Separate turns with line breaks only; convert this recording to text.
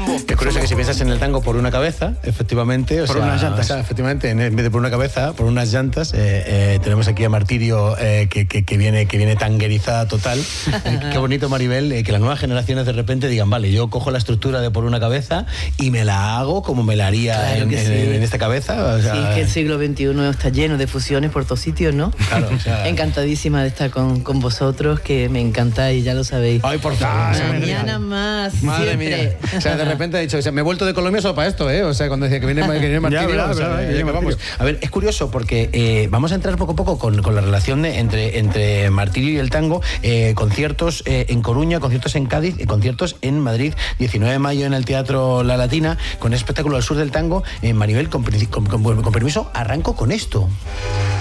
Es curioso que si piensas en el tango por una cabeza, efectivamente,
por unas llantas.
O sea, efectivamente, en vez de por una cabeza, por unas llantas, tenemos aquí a Martirio que viene tanguerizada total. Qué bonito, Maribel, que las nuevas generaciones de repente digan, vale, yo cojo la estructura de por una cabeza y me la hago como me la haría
claro
en esta cabeza. O sea,
sí, que el siglo XXI está lleno de fusiones por todos sitios, ¿no?
Claro, o sea,
encantadísima de estar con vosotros, que me encantáis, ya lo sabéis.
Ay, por favor.
Mañana más,
Madre
siempre.
mía. O sea, de repente ha dicho, me he vuelto de Colombia solo para esto, ¿eh? O sea, cuando decía que viene Martirio,
Ya,
o sea, vamos.
A ver, es curioso porque vamos a entrar poco a poco con la relación entre Martirio y el tango, conciertos en Coruña, conciertos en Cádiz, conciertos en Madrid, 19 de mayo en el Teatro La Latina, con el espectáculo al sur del tango. Maribel, con permiso, arranco con esto.